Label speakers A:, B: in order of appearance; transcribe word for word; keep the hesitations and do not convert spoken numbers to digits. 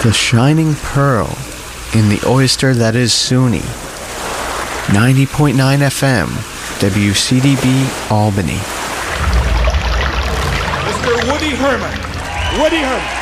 A: The shining pearl in the oyster that is SUNY. ninety point nine F M, W C D B, Albany.
B: Mister Woody Herman. Woody Herman.